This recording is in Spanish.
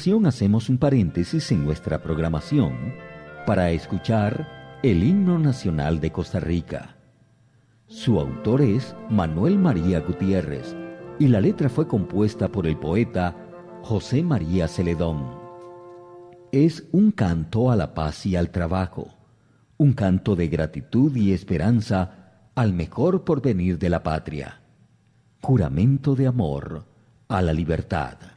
continuación hacemos un paréntesis en nuestra programación para escuchar el himno nacional de Costa Rica. Su autor es Manuel María Gutiérrez y la letra fue compuesta por el poeta José María Celedón. Es un canto a la paz y al trabajo, un canto de gratitud y esperanza al mejor porvenir de la patria, juramento de amor a la libertad.